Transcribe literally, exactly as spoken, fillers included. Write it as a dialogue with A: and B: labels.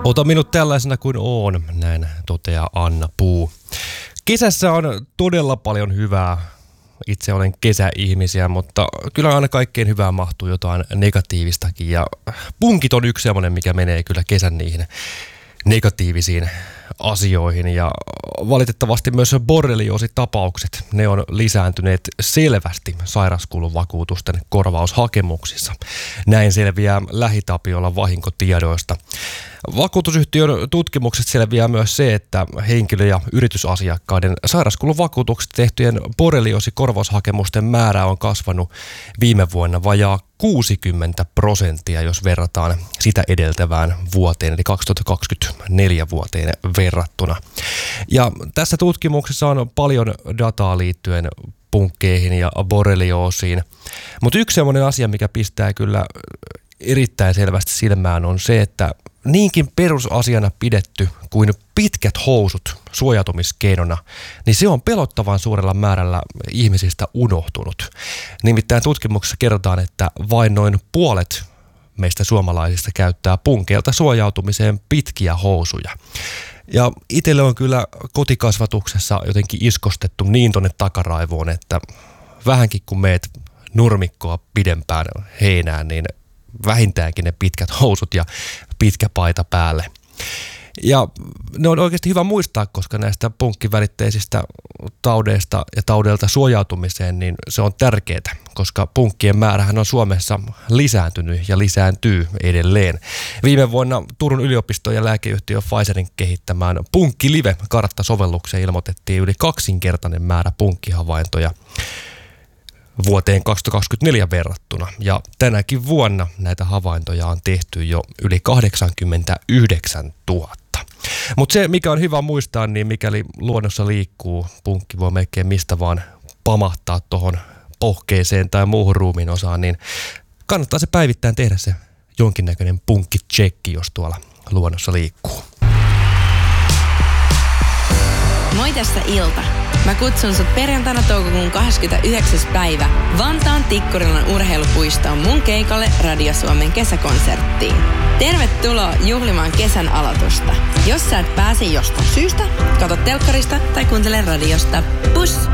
A: Ota minut tällaisena kuin oon, näin toteaa Anna Puu. Kesässä on todella paljon hyvää. Itse olen kesäihmisiä, mutta kyllä aina kaikkein hyvää mahtuu jotain negatiivistakin. Ja punkit on yksi sellainen, mikä menee kyllä kesän niihin negatiivisiin asioihin. Ja valitettavasti myös borrelioositapaukset, ne on lisääntyneet selvästi sairauskuluvakuutusten korvaushakemuksissa. Näin selviää LähiTapiolan vahinkotiedoista. Vakuutusyhtiön tutkimukset selviää myös se, että henkilö- ja yritysasiakkaiden sairauskuluvakuutukset tehtyjen borrelioosikorvaushakemusten määrä on kasvanut viime vuonna vajaa kuusikymmentä prosenttia, jos verrataan sitä edeltävään vuoteen, eli kaksituhattakaksikymmentäneljä vuoteen verrattuna. Ja tässä tutkimuksessa on paljon dataa liittyen punkkeihin ja borrelioosiin, mutta yksi sellainen asia, mikä pistää kyllä erittäin selvästi silmään, on se, että niinkin perusasiana pidetty kuin pitkät housut suojautumiskeinona, niin se on pelottavan suurella määrällä ihmisistä unohtunut. Nimittäin tutkimuksessa kerrotaan, että vain noin puolet meistä suomalaisista käyttää punkeilta suojautumiseen pitkiä housuja. Ja itselle on kyllä kotikasvatuksessa jotenkin iskostettu niin tonne takaraivoon, että vähänkin kun meet nurmikkoa pidempään heinään, niin vähintäänkin ne pitkät housut ja pitkä paita päälle. Ja ne on oikeasti hyvä muistaa, koska näistä punkkivälitteisistä taudeista ja taudeilta suojautumiseen, niin se on tärkeää, koska punkkien määrähän on Suomessa lisääntynyt ja lisääntyy edelleen. Viime vuonna Turun yliopiston ja lääkeyhtiö Pfizerin kehittämään Punkkilive-karttasovellukseen ilmoitettiin yli kaksinkertainen määrä punkkihavaintoja vuoteen kaksituhattakaksikymmentäneljä verrattuna. Ja tänäkin vuonna näitä havaintoja on tehty jo yli kahdeksankymmentäyhdeksäntuhatta. Mutta se, mikä on hyvä muistaa, niin mikäli luonnossa liikkuu, punkki voi melkein mistä vaan pamahtaa tuohon pohkeeseen tai muuhun ruumiin osaan, niin kannattaa se päivittäin tehdä se jonkinnäköinen punkkitsekki, jos tuolla luonnossa liikkuu.
B: Moi, tässä Ilta. Mä kutsun sut perjantaina toukokuun kahdeskymmenesyhdeksäs päivä Vantaan Tikkurilan urheilupuistoon mun keikalle Radio Suomen kesäkonserttiin. Tervetuloa juhlimaan kesän aloitusta. Jos sä et pääse jostain syystä, kato telkkarista tai kuuntele radiosta. Pus!